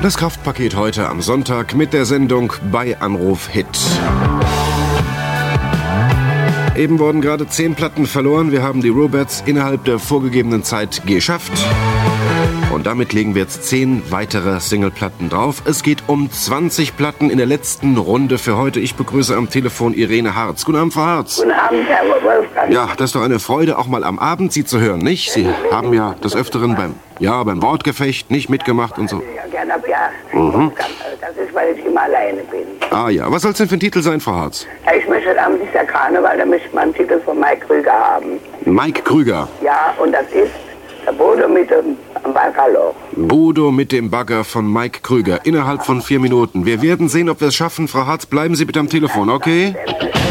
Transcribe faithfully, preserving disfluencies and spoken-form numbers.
Das Kraftpaket heute am Sonntag mit der Sendung Bei Anruf Hit. Eben wurden gerade zehn Platten verloren. Wir haben die Rubettes innerhalb der vorgegebenen Zeit geschafft. Und damit legen wir jetzt zehn weitere Singleplatten drauf. Es geht um zwanzig Platten in der letzten Runde für heute. Ich begrüße am Telefon Irene Harz. Guten Abend, Frau Harz. Guten Abend, Herr Wolfgang. Ja, das ist doch eine Freude, auch mal am Abend Sie zu hören, nicht? Sie haben ja des Öfteren beim, ja, beim Wortgefecht nicht mitgemacht und so. Ja, gerne, ja. Mhm. Das ist, weil ich immer alleine bin. Ah ja, was soll es denn für ein Titel sein, Frau Harz? Ja, ich möchte am dieser Karneval, da möchte man einen Titel von Mike Krüger haben. Mike Krüger. Ja, und das ist der Bodo mit dem Baggerloch. Bodo mit dem Bagger von Mike Krüger. Innerhalb von vier Minuten. Wir werden sehen, ob wir es schaffen. Frau Harz, bleiben Sie bitte am Telefon, okay?